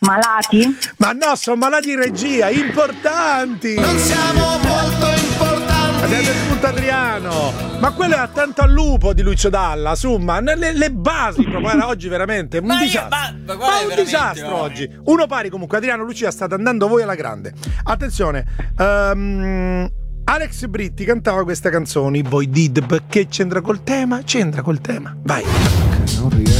Malati? Ma no, sono malati in regia, importanti. Non siamo molto importanti. Abbiamo spunto Adriano. Ma quello è Attento al lupo di Lucio Dalla, insomma, le basi proprio oggi veramente un disastro. Ma un disastro oggi. Uno pari comunque, Adriano, Lucia, state andando voi alla grande. Attenzione, Alex Britti cantava questa canzone, Boy Did, che c'entra col tema? C'entra col tema. Vai. Non riesco